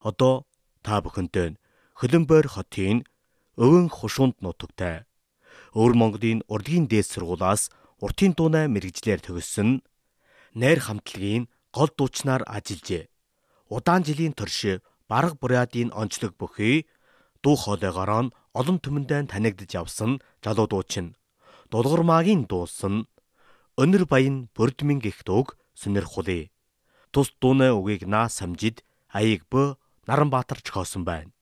Одоо та бүхэнтэй Хөлбөмбөр хотын Өвөн Хушуунд нутагтай Өвөр Монголын урлагийн дээд сургуулиас уртын дууны мэрэгжлээр төгссөн найр хамтлагийн гол дуучнаар ажиллажээ. Удаан жилийн турш бараг буряадын онцлог бүхий дуу хоолойгоор нь олон түмэндээ танигдж явсан залуу дуучин Дулгармаагийн дуулсан Өнөр баян бүрдмэн гих дууг сонирхолъё. Тус дууны үгийг наа самжид аяг бö Наранбаатар зохиосон байна.